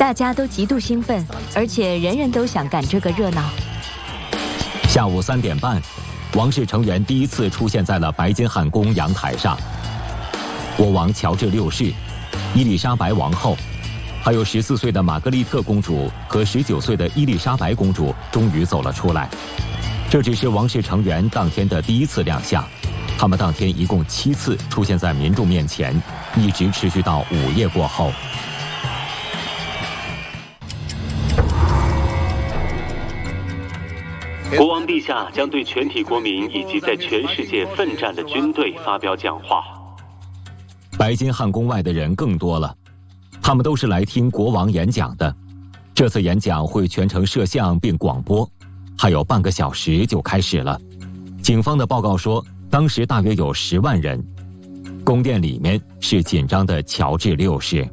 大家都极度兴奋，而且人人都想赶这个热闹。 下午3点半，王室成员第一次出现在了白金汉宫阳台上。国王乔治6世、伊丽莎白王后，还有14岁的玛格丽特公主和19岁的伊丽莎白公主终于走了出来。这只是王室成员当天的第一次亮相，他们当天一共7次出现在民众面前，一直持续到午夜过后。 国王陛下将对全体国民以及在全世界奋战的军队发表讲话。 白金汉宫外的人更多了，他们都是来听国王演讲的。这次演讲会全程摄像并广播，还有半个小时就开始了。警方的报告说，当时大约有10万人。宫殿里面是紧张的乔治6世。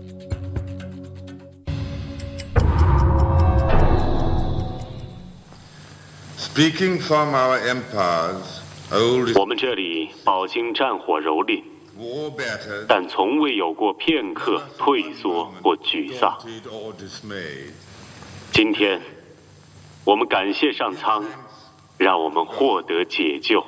Speaking from our empires, old 我们这里饱经战火蹂躏，但从未有过片刻退缩或沮丧。今天，我们感谢上苍，让我们获得解救。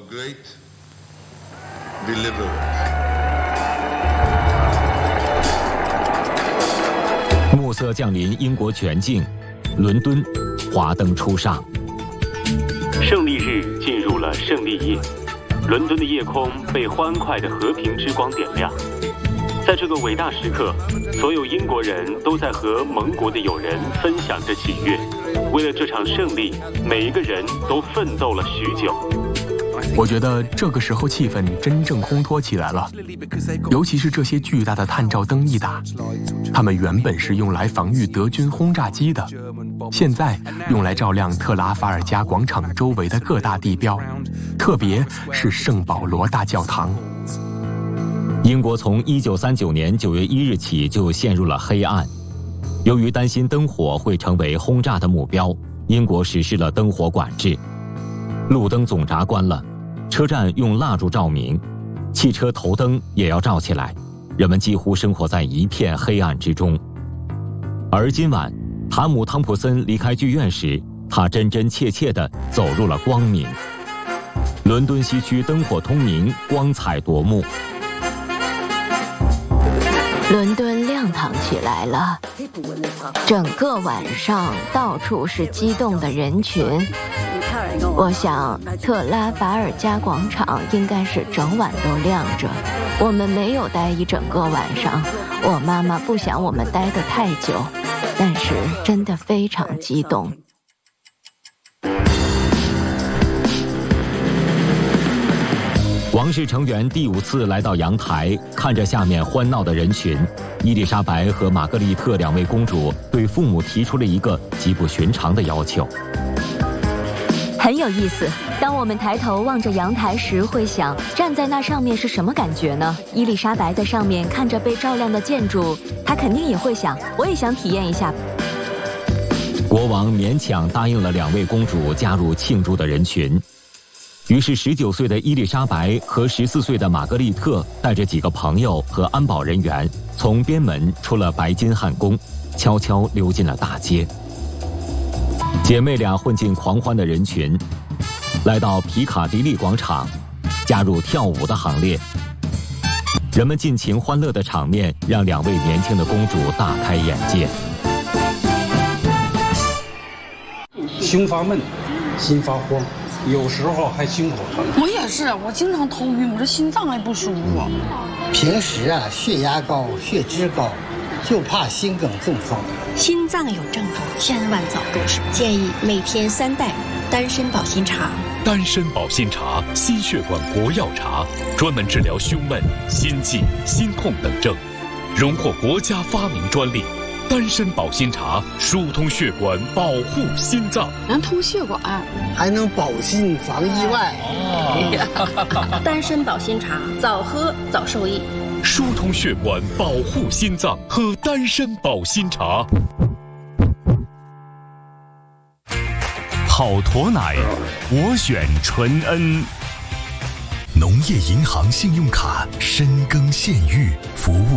暮色降临英国全境，伦敦华灯初上。 胜利日进入了胜利夜，伦敦的夜空被欢快的和平之光点亮。在这个伟大时刻，所有英国人都在和盟国的友人分享着喜悦。为了这场胜利，每一个人都奋斗了许久。 我觉得这个时候气氛真正烘托起来了，尤其是这些巨大的探照灯一打，它们原本是用来防御德军轰炸机的，现在用来照亮特拉法尔加广场周围的各大地标，特别是圣保罗大教堂。 英国从1939年9月1日起就陷入了黑暗，由于担心灯火会成为轰炸的目标，英国实施了灯火管制。路灯总闸关了，车站用蜡烛照明，汽车头灯也要照起来，人们几乎生活在一片黑暗之中。而今晚，塔姆·汤普森离开剧院时，他真真切切地走入了光明。伦敦西区灯火通明，光彩夺目。 伦敦亮堂起来了，整个晚上到处是激动的人群。我想特拉法尔加广场应该是整晚都亮着。我们没有待一整个晚上，我妈妈不想我们待得太久，但是真的非常激动。 王室成员第5次来到阳台，看着下面欢闹的人群，伊丽莎白和玛格丽特2位公主对父母提出了一个极不寻常的要求。 很有意思，当我们抬头望着阳台时，会想站在那上面是什么感觉呢？伊丽莎白在上面看着被照亮的建筑，她肯定也会想，我也想体验一下。 国王勉强答应了2位公主加入庆祝的人群。于是19岁的伊丽莎白和14岁的玛格丽特带着几个朋友和安保人员从边门出了白金汉宫，悄悄溜进了大街。姐妹俩混进狂欢的人群，来到皮卡迪利广场，加入跳舞的行列。人们尽情欢乐的场面让2位年轻的公主大开眼界。 胸发闷，心发慌，有时候还胸口疼。 我也是，我经常头晕，我这心脏还不舒服。 平时血压高，血脂高，就怕心梗中风。 心脏有症状，千万早动手。建议每天3袋丹参保心茶。 丹参保心茶，心血管国药茶，专门治疗胸闷、心悸、心痛等症，荣获国家发明专利。丹参保心茶疏通血管，保护心脏， 能通血管， 还能保心防意外。 丹参保心茶，早喝早受益。 疏通血管，保护心脏，喝丹参保心茶。 好驼奶，我选纯恩。农业银行信用卡深耕县域，服务